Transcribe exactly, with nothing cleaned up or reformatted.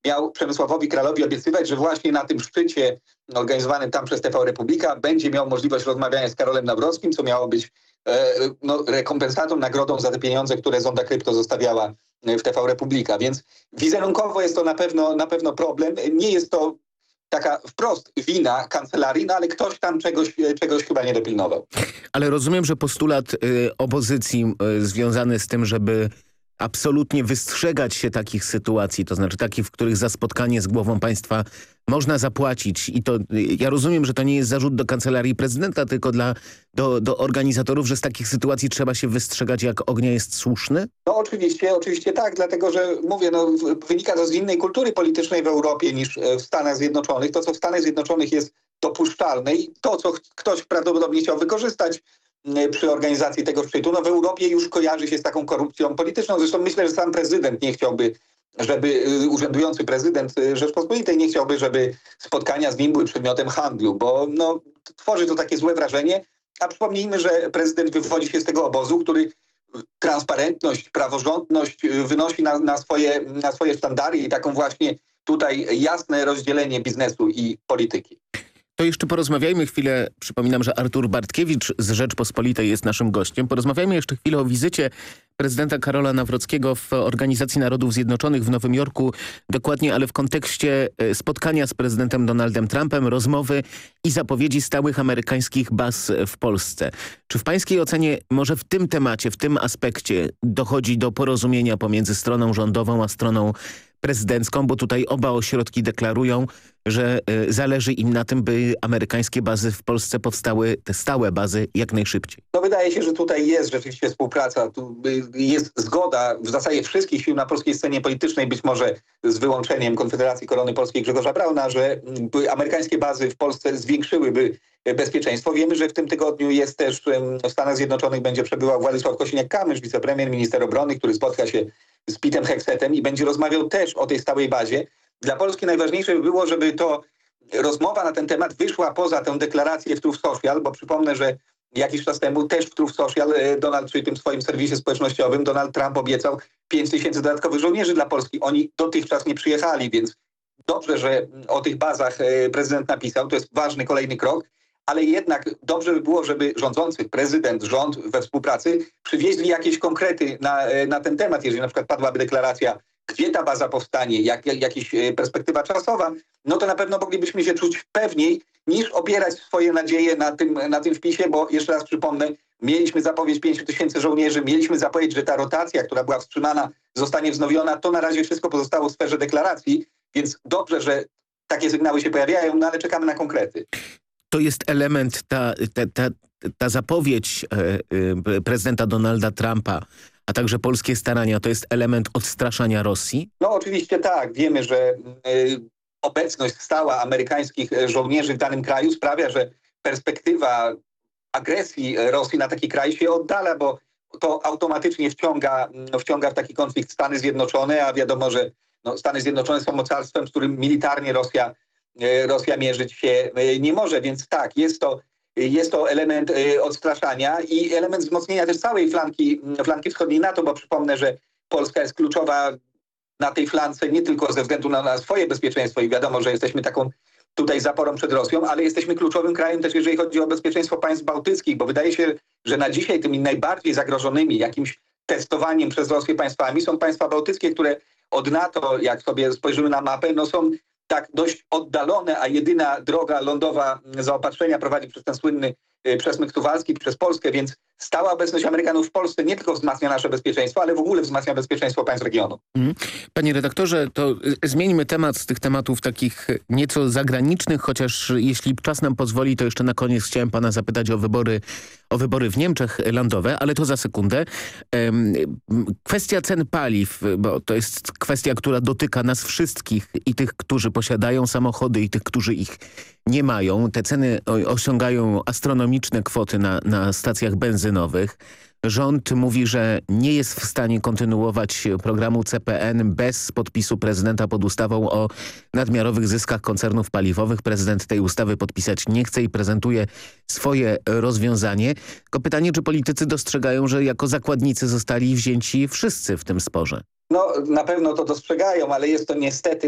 miał Przemysławowi Kralowi obiecywać, że właśnie na tym szczycie organizowanym tam przez T V Republika będzie miał możliwość rozmawiania z Karolem Nawrockim, co miało być e, no, rekompensatą, nagrodą za te pieniądze, które Zonda Krypto zostawiała w T V Republika. Więc wizerunkowo jest to na pewno, na pewno problem. Nie jest to taka wprost wina kancelarii, no ale ktoś tam czegoś, czegoś chyba nie dopilnował. Ale rozumiem, że postulat y, opozycji y, związany z tym, żeby absolutnie wystrzegać się takich sytuacji, to znaczy takich, w których za spotkanie z głową państwa można zapłacić. I to ja rozumiem, że to nie jest zarzut do kancelarii prezydenta, tylko dla, do, do organizatorów, że z takich sytuacji trzeba się wystrzegać, jak ognia jest słuszny? No oczywiście, oczywiście tak, dlatego że mówię, no wynika to z innej kultury politycznej w Europie niż w Stanach Zjednoczonych. To, co w Stanach Zjednoczonych jest dopuszczalne i to, co ch- ktoś prawdopodobnie chciał wykorzystać przy organizacji tego szczytu, no w Europie już kojarzy się z taką korupcją polityczną. Zresztą myślę, że sam prezydent nie chciałby, żeby urzędujący prezydent Rzeczpospolitej nie chciałby, żeby spotkania z nim były przedmiotem handlu, bo no, tworzy to takie złe wrażenie. A przypomnijmy, że prezydent wywodzi się z tego obozu, który transparentność, praworządność wynosi na, na, swoje, na swoje sztandary i taką właśnie tutaj jasne rozdzielenie biznesu i polityki. To jeszcze porozmawiajmy chwilę, przypominam, że Artur Bartkiewicz z Rzeczpospolitej jest naszym gościem. Porozmawiajmy jeszcze chwilę o wizycie prezydenta Karola Nawrockiego w Organizacji Narodów Zjednoczonych w Nowym Jorku, dokładnie, ale w kontekście spotkania z prezydentem Donaldem Trumpem, rozmowy i zapowiedzi stałych amerykańskich baz w Polsce. Czy w pańskiej ocenie może w tym temacie, w tym aspekcie dochodzi do porozumienia pomiędzy stroną rządową a stroną prezydencką, bo tutaj oba ośrodki deklarują, że y, zależy im na tym, by amerykańskie bazy w Polsce powstały, te stałe bazy, jak najszybciej. No wydaje się, że tutaj jest rzeczywiście współpraca, tu jest zgoda w zasadzie wszystkich sił na polskiej scenie politycznej, być może z wyłączeniem Konfederacji Korony Polskiej Grzegorza Brauna, że amerykańskie bazy w Polsce zwiększyłyby bezpieczeństwo. Wiemy, że w tym tygodniu jest też w Stanach Zjednoczonych będzie przebywał Władysław Kosiniak-Kamysz, wicepremier, minister obrony, który spotka się z Pete'em Hexetem i będzie rozmawiał też o tej stałej bazie. Dla Polski najważniejsze by było, żeby to rozmowa na ten temat wyszła poza tę deklarację w Truth Social, bo przypomnę, że jakiś czas temu też w Truth Social Donald, przy tym swoim serwisie społecznościowym, Donald Trump obiecał pięć tysięcy dodatkowych żołnierzy dla Polski. Oni dotychczas nie przyjechali, więc dobrze, że o tych bazach prezydent napisał. To jest ważny kolejny krok, ale jednak dobrze by było, żeby rządzący, prezydent, rząd we współpracy przywieźli jakieś konkrety na, na ten temat. Jeżeli na przykład padłaby deklaracja, gdzie ta baza powstanie, jak, jak, jakaś perspektywa czasowa, no to na pewno moglibyśmy się czuć pewniej niż opierać swoje nadzieje na tym, na tym wpisie, bo jeszcze raz przypomnę, mieliśmy zapowiedź pięciu tysięcy żołnierzy, mieliśmy zapowiedź, że ta rotacja, która była wstrzymana, zostanie wznowiona. To na razie wszystko pozostało w sferze deklaracji, więc dobrze, że takie sygnały się pojawiają, no ale czekamy na konkrety. To jest element, ta, ta, ta, ta zapowiedź e, e, prezydenta Donalda Trumpa, a także polskie starania, to jest element odstraszania Rosji? No oczywiście tak. Wiemy, że y, obecność stała amerykańskich żołnierzy w danym kraju sprawia, że perspektywa agresji Rosji na taki kraj się oddala, bo to automatycznie wciąga, wciąga w taki konflikt Stany Zjednoczone, a wiadomo, że no, Stany Zjednoczone są mocarstwem, z którym militarnie Rosja, y, Rosja mierzyć się y, nie może, więc tak, jest to Jest to element y, odstraszania i element wzmocnienia też całej flanki, flanki wschodniej NATO, bo przypomnę, że Polska jest kluczowa na tej flance nie tylko ze względu na, na swoje bezpieczeństwo i wiadomo, że jesteśmy taką tutaj zaporą przed Rosją, ale jesteśmy kluczowym krajem też, jeżeli chodzi o bezpieczeństwo państw bałtyckich, bo wydaje się, że na dzisiaj tymi najbardziej zagrożonymi jakimś testowaniem przez Rosję państwami są państwa bałtyckie, które od NATO, jak sobie spojrzymy na mapę, no są tak dość oddalone, a jedyna droga lądowa zaopatrzenia prowadzi przez ten słynny przesmyk tuwalski, przez Polskę, więc stała obecność Amerykanów w Polsce nie tylko wzmacnia nasze bezpieczeństwo, ale w ogóle wzmacnia bezpieczeństwo państw regionu. Mm. Panie redaktorze, to zmieńmy temat z tych tematów takich nieco zagranicznych, chociaż jeśli czas nam pozwoli, to jeszcze na koniec chciałem pana zapytać o wybory, o wybory w Niemczech landowe, ale to za sekundę. Kwestia cen paliw, bo to jest kwestia, która dotyka nas wszystkich i tych, którzy posiadają samochody i tych, którzy ich nie mają. Te ceny osiągają astronomiczne kwoty na, na stacjach benzynowych. Rząd mówi, że nie jest w stanie kontynuować programu C P N bez podpisu prezydenta pod ustawą o nadmiarowych zyskach koncernów paliwowych. Prezydent tej ustawy podpisać nie chce i prezentuje swoje rozwiązanie. Tylko pytanie, czy politycy dostrzegają, że jako zakładnicy zostali wzięci wszyscy w tym sporze? No na pewno to dostrzegają, ale jest to niestety